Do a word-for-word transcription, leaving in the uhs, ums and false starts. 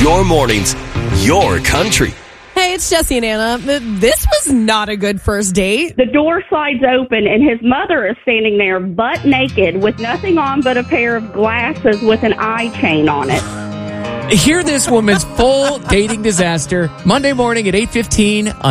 Your mornings, your country. Hey, it's Jesse and Anna. This was not a good first date. The door slides open, and his mother is standing there butt naked with nothing on but a pair of glasses with an eye chain on it. Hear this woman's full dating disaster Monday morning at eight fifteen on